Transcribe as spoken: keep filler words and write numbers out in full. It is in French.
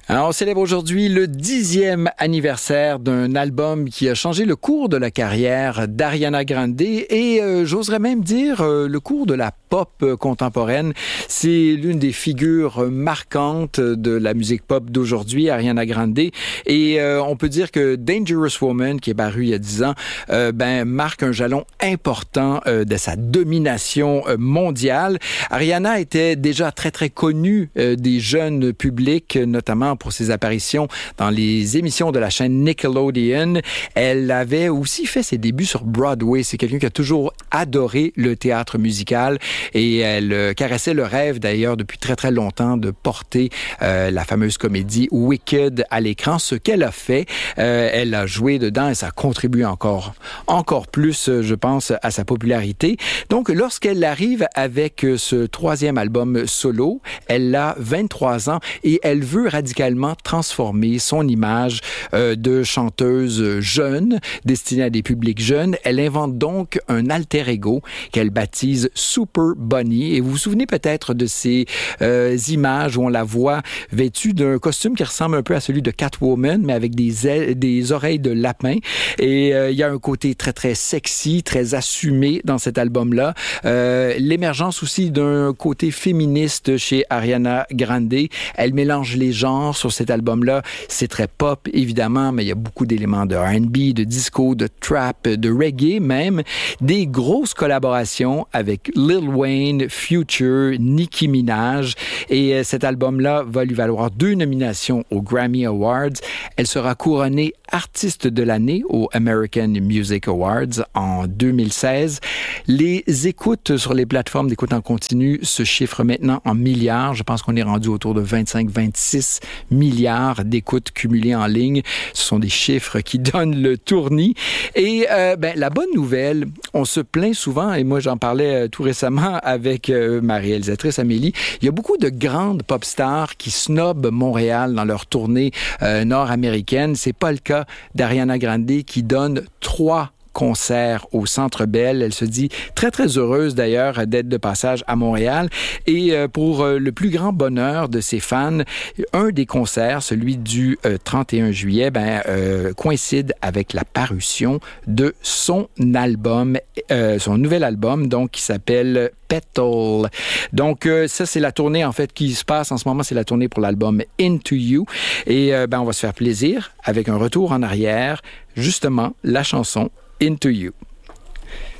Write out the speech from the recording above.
Alors, on célèbre aujourd'hui le dixième anniversaire d'un album qui a changé le cours de la carrière d'Ariana Grande et euh, j'oserais même dire euh, le cours de la pop euh, contemporaine. C'est l'une des figures marquantes de la musique pop d'aujourd'hui, Ariana Grande. Et euh, on peut dire que Dangerous Woman, qui est paru il y a dix ans, euh, ben, marque un jalon important euh, de sa domination euh, mondiale. Ariana était déjà très, très connue euh, des jeunes publics, notamment pour ses apparitions dans les émissions de la chaîne Nickelodeon. Elle avait aussi fait ses débuts sur Broadway. C'est quelqu'un qui a toujours adoré le théâtre musical et elle euh, caressait le rêve d'ailleurs depuis très très longtemps de porter euh, la fameuse comédie Wicked à l'écran, ce qu'elle a fait. Euh, elle a joué dedans et ça a contribué encore, encore plus, je pense, à sa popularité. Donc, lorsqu'elle arrive avec ce troisième album solo, elle a vingt-trois ans et elle veut radicalement transformer son image euh, de chanteuse jeune, destinée à des publics jeunes. Elle invente donc un alter ego qu'elle baptise Super Bunny. Et vous vous souvenez peut-être de ces euh, images où on la voit vêtue d'un costume qui ressemble un peu à celui de Catwoman, mais avec des, ailes, des oreilles de lapin. Et euh, il y a un côté très, très sexy, très assumé dans cet album-là. Euh, l'émergence aussi d'un côté féministe chez Ariana Grande. Elle mélange les genres sur cet album-là. C'est très pop, évidemment, mais il y a beaucoup d'éléments de R and B, de disco, de trap, de reggae même. Des grosses collaborations avec Lil Wayne, Future, Nicki Minaj. Et euh, cet album-là va lui valoir deux nominations aux Grammy Awards. Elle sera couronnée artiste de l'année aux American Music Awards en deux mille seize. Les écoutes sur les plateformes d'écoute en continu se chiffrent maintenant en milliards. Je pense qu'on est rendu autour de vingt-cinq à vingt-six milliards d'écoutes cumulées en ligne. Ce sont des chiffres qui donnent le tournis. Et euh, ben, la bonne nouvelle, on se plaint souvent, et moi j'en parlais euh, tout récemment avec euh, ma réalisatrice Amélie, il y a beaucoup de grandes pop stars qui snobent Montréal dans leur tournée euh, nord-américaine. C'est pas le cas d'Ariana Grande qui donne trois concert au Centre Bell. Elle se dit très, très heureuse d'ailleurs d'être de passage à Montréal. Et euh, pour euh, le plus grand bonheur de ses fans, un des concerts, celui du euh, trente et un juillet, ben, euh, coïncide avec la parution de son album, euh, son nouvel album, donc qui s'appelle Petal. Donc euh, ça, c'est la tournée en fait qui se passe en ce moment. C'est la tournée pour l'album Into You. Et euh, ben, on va se faire plaisir avec un retour en arrière, justement, la chanson Into You.